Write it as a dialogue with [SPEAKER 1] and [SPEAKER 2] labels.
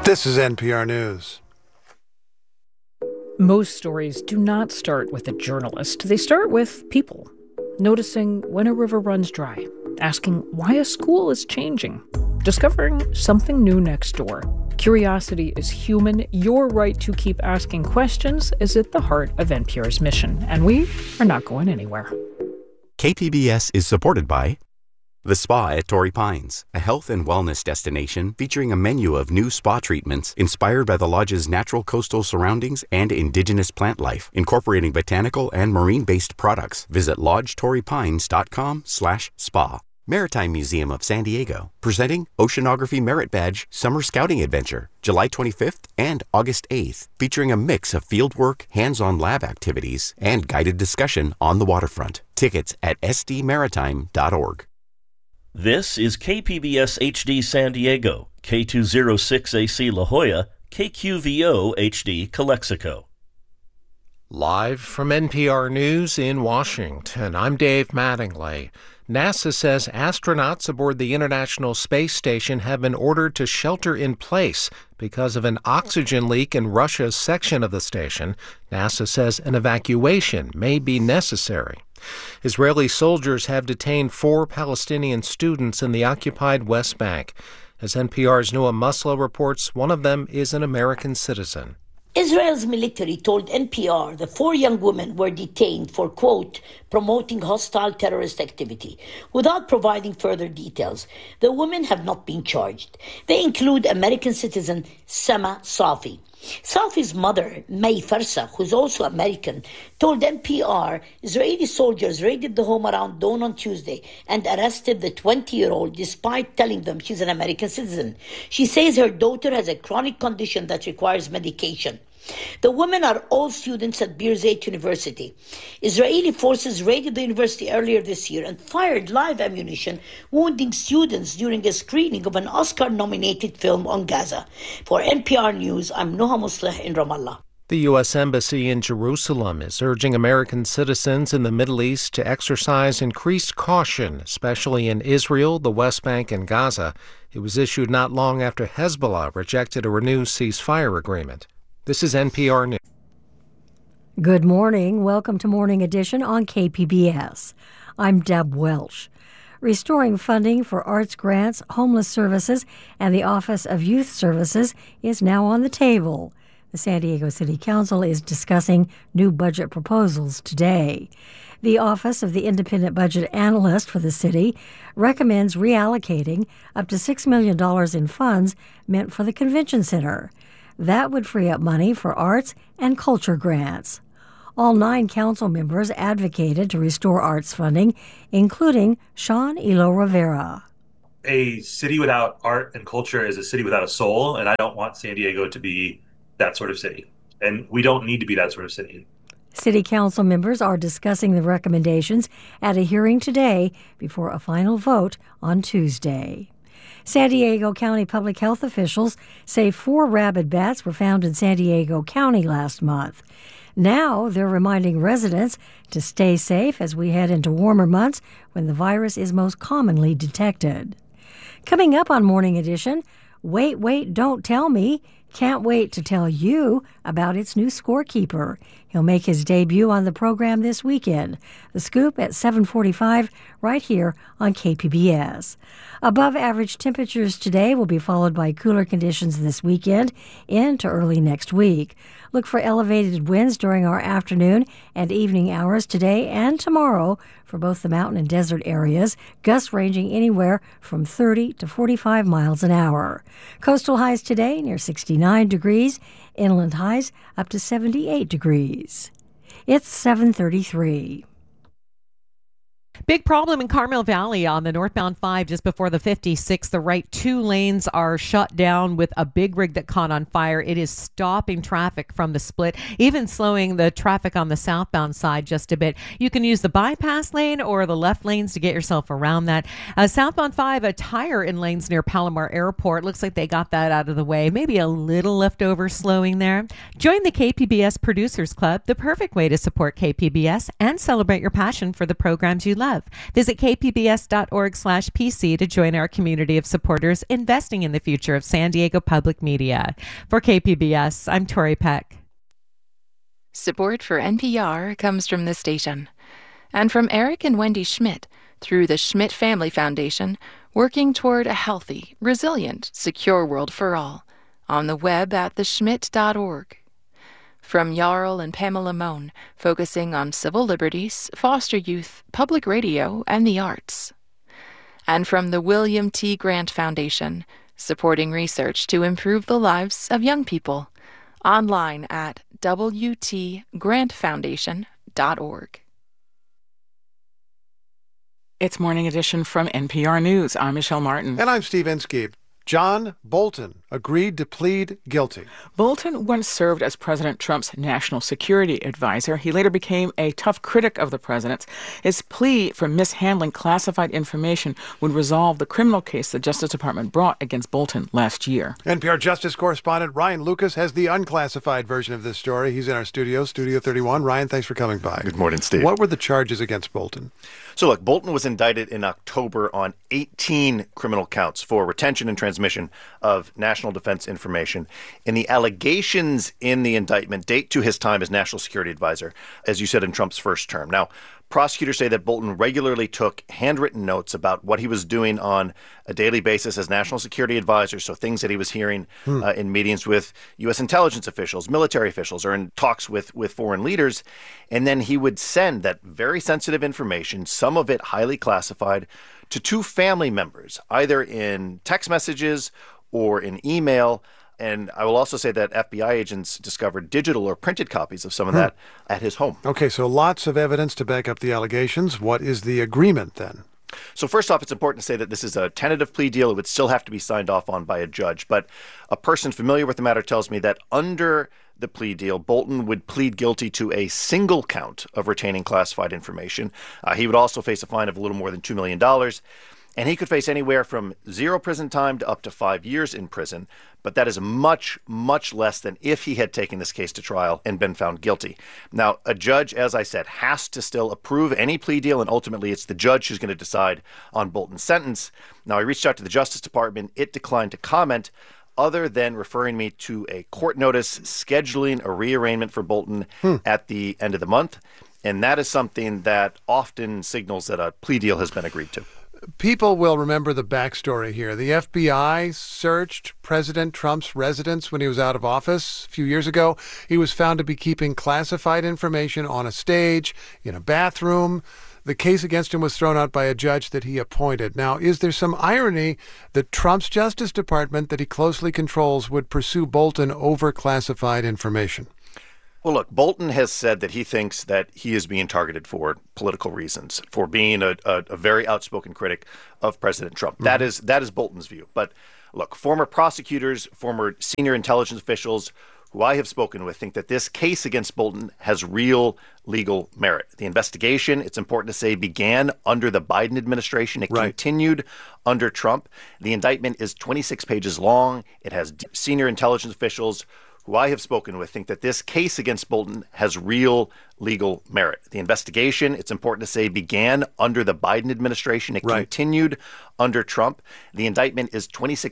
[SPEAKER 1] This is NPR News.
[SPEAKER 2] Most stories do not start with a journalist. They start with people noticing when a river runs dry, asking why a school is changing, discovering something new next door. Curiosity is human. Your right to keep asking questions is at the heart of NPR's mission, and we are not going anywhere.
[SPEAKER 3] KPBS is supported by The Spa at Torrey Pines, a health and wellness destination featuring a menu of new spa treatments inspired by the lodge's natural coastal surroundings and indigenous plant life, incorporating botanical and marine-based products. Visit lodgetorreypines.com/spa. Maritime Museum of San Diego, presenting Oceanography Merit Badge Summer Scouting Adventure, July 25th and August 8th, featuring a mix of fieldwork, hands-on lab activities, and guided discussion on the waterfront. Tickets at sdmaritime.org.
[SPEAKER 4] This is KPBS HD San Diego, K206AC La Jolla, KQVO HD Calexico.
[SPEAKER 5] Live from NPR News in Washington, I'm Dave Mattingly. NASA says astronauts aboard the International Space Station have been ordered to shelter in place because of an oxygen leak in Russia's section of the station. NASA says an evacuation may be necessary. Israeli soldiers have detained 4 Palestinian students in the occupied West Bank. As NPR's Noah Muslow reports, one of them is an American citizen.
[SPEAKER 6] Israel's military told NPR the 4 young women were detained for, quote, promoting hostile terrorist activity, without providing further details. The women have not been charged. They include American citizen Sama Safi. Safi's mother, May Farsa, who's also American, told NPR Israeli soldiers raided the home around dawn on Tuesday and arrested the 20-year-old despite telling them she's an American citizen. She says her daughter has a chronic condition that requires medication. The women are all students at Birzeit University. Israeli forces raided the university earlier this year and fired live ammunition, wounding students during a screening of an Oscar-nominated film on Gaza. For NPR News, I'm Noha Musleh in Ramallah.
[SPEAKER 5] The U.S. Embassy in Jerusalem is urging American citizens in the Middle East to exercise increased caution, especially in Israel, the West Bank, and Gaza. It was issued not long after Hezbollah rejected a renewed ceasefire agreement. This is NPR News.
[SPEAKER 7] Good morning. Welcome to Morning Edition on KPBS. I'm Deb Welsh. Restoring funding for arts grants, homeless services, and the Office of Youth Services is now on the table. The San Diego City Council is discussing new budget proposals today. The Office of the Independent Budget Analyst for the city recommends reallocating up to $6 million in funds meant for the convention center. That would free up money for arts and culture grants. All 9 council members advocated to restore arts funding, including Sean Elo Rivera.
[SPEAKER 8] A city without art and culture is a city without a soul, and I don't want San Diego to be that sort of city. And we don't need to be that sort of city.
[SPEAKER 7] City council members are discussing the recommendations at a hearing today before a final vote on Tuesday. San Diego County public health officials say 4 rabid bats were found in San Diego County last month. Now they're reminding residents to stay safe as we head into warmer months when the virus is most commonly detected. Coming up on Morning Edition, Wait, Don't Tell Me can't wait to tell you about its new scorekeeper. He'll make his debut on the program this weekend. The Scoop at 7:45 right here on KPBS. Above average temperatures today will be followed by cooler conditions this weekend into early next week. Look for elevated winds during our afternoon and evening hours today and tomorrow for both the mountain and desert areas, gusts ranging anywhere from 30 to 45 miles an hour. Coastal highs today near 69 degrees, inland highs up to 78 degrees. It's 7:33.
[SPEAKER 9] Big problem in Carmel Valley on the northbound 5 just before the 56. The right 2 lanes are shut down with a big rig that caught on fire. It is stopping traffic from the split, even slowing the traffic on the southbound side just a bit. You can use the bypass lane or the left lanes to get yourself around that. Southbound 5, a tire in lanes near Palomar Airport. Looks like they got that out of the way. Maybe a little leftover slowing there. Join the KPBS Producers Club, the perfect way to support KPBS and celebrate your passion for the programs you love. love. Visit kpbs.org/PC to join our community of supporters investing in the future of San Diego Public Media. For KPBS, I'm Tori Peck.
[SPEAKER 1] Support for NPR comes from this station and from Eric and Wendy Schmidt through the Schmidt Family Foundation, working toward a healthy, resilient, secure world for all. On the web at theschmidt.org. From Jarl and Pamela Mohn, focusing on civil liberties, foster youth, public radio, and the arts. And from the William T. Grant Foundation, supporting research to improve the lives of young people. Online at wtgrantfoundation.org.
[SPEAKER 10] It's Morning Edition from NPR News. I'm Michelle Martin.
[SPEAKER 11] And I'm Steve Inskeep. John Bolton agreed to plead guilty.
[SPEAKER 10] Bolton once served as President Trump's national security advisor. He later became a tough critic of the president's. His plea for mishandling classified information would resolve the criminal case the Justice Department brought against Bolton last year.
[SPEAKER 11] NPR Justice correspondent Ryan Lucas has the unclassified version of this story. He's in our studio, Studio 31. Ryan, thanks for coming by.
[SPEAKER 12] Good morning, Steve.
[SPEAKER 11] What were the charges against Bolton?
[SPEAKER 12] So look, Bolton was indicted in October on 18 criminal counts for retention and transmission of national defense information. And the allegations in the indictment date to his time as national security advisor, as you said, in Trump's first term. Now, prosecutors say that Bolton regularly took handwritten notes about what he was doing on a daily basis as national security advisor, so things that he was hearing in meetings with U.S. intelligence officials, military officials, or in talks with foreign leaders. And then he would send that very sensitive information, some of it highly classified, to two family members, either in text messages or in email. And I will also say that FBI agents discovered digital or printed copies of some of that at his home.
[SPEAKER 11] Okay, so lots of evidence to back up the allegations. What is the agreement then?
[SPEAKER 12] So first off, it's important to say that this is a tentative plea deal. It would still have to be signed off on by a judge. But a person familiar with the matter tells me that under the plea deal, Bolton would plead guilty to a single count of retaining classified information. He would also face a fine of a little more than $2 million. And he could face anywhere from 0 prison time to up to 5 years in prison. But that is much, much less than if he had taken this case to trial and been found guilty. Now, a judge, as I said, has to still approve any plea deal, and ultimately it's the judge who's going to decide on Bolton's sentence. Now, I reached out to the Justice Department. It declined to comment, other than referring me to a court notice scheduling a rearraignment for Bolton at the end of the month. And that is something that often signals that a plea deal has been agreed to.
[SPEAKER 11] People will remember the backstory here. The FBI searched President Trump's residence when he was out of office a few years ago. He was found to be keeping classified information on a stage, in a bathroom. The case against him was thrown out by a judge that he appointed. Now, is there some irony that Trump's Justice Department, that he closely controls, would pursue Bolton over classified information?
[SPEAKER 12] Well, look, Bolton has said that he thinks that he is being targeted for political reasons, for being a very outspoken critic of President Trump. Mm-hmm. That is Bolton's view. But look, former prosecutors, former senior intelligence officials who I have spoken with think that this case against Bolton has real legal merit. The investigation, it's important to say, began under the Biden administration. It continued under Trump. The indictment is 26 pages long. It has senior intelligence officials who I have spoken with think that this case against Bolton has real legal merit. The investigation, it's important to say, began under the Biden administration. It continued under Trump. The indictment is 26